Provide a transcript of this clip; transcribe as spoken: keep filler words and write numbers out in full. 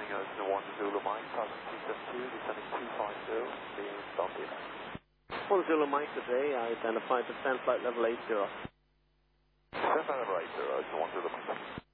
flying as the one Zulu Mike, thousand two seventy-two, descending two five zero, being Southeast. one Zulu Mike today, identified to stand flight level eight zero. Stand flight level eight zero, to one Zulu Mike.